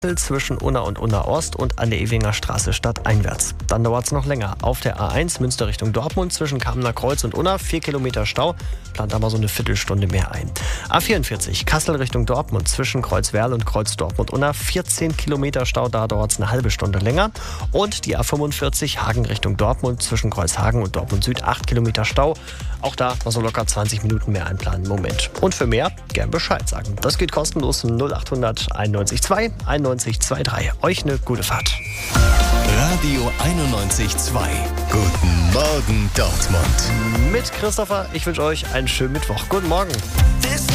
zwischen Unna und Unna Ost und an der Ewinger Straße stadteinwärts. Dann dauert es noch länger. Auf der A1 Münster Richtung Dortmund zwischen Kamener Kreuz und Unna 4 Kilometer Stau, plant aber so eine Viertelstunde mehr ein. A44 Kassel Richtung Dortmund zwischen Kreuzwerl und Kreuz Dortmund-Unna 14 Kilometer Stau, da dauert es eine halbe Stunde länger. Und die A45 Hagen Richtung Dortmund zwischen Kreuzhagen und Dortmund Süd 8 Kilometer Stau. Auch da mal so locker 20 Minuten mehr einplanen im Moment. Und für mehr gern Bescheid sagen. Das geht kostenlos 0800 91 2 91 23. Euch eine gute Fahrt. Radio 91.2. Guten Morgen Dortmund. Mit Christopher, ich wünsche euch einen schönen Mittwoch. Guten Morgen.